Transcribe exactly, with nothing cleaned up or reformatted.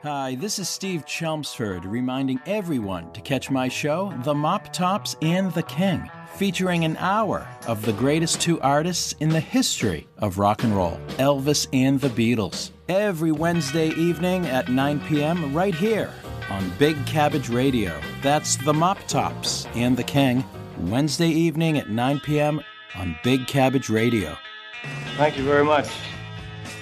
Hi, this is Steve Chelmsford reminding everyone to catch my show, The Mop Tops and the King, featuring an hour of the greatest two artists in the history of rock and roll, Elvis and the Beatles, every Wednesday evening at nine p.m. right here on Big Cabbage Radio. That's The Mop Tops and the King, Wednesday evening at nine p.m. on Big Cabbage Radio. Thank you very much.